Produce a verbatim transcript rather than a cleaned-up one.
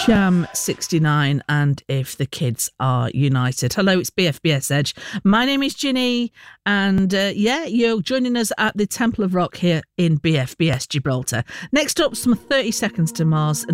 Jam sixty-nine and If the Kids Are United. Hello, it's B F B S Edge. My name is Ginny, and uh, yeah, you're joining us at the Temple of Rock here in B F B S Gibraltar. Next up, some thirty Seconds to Mars.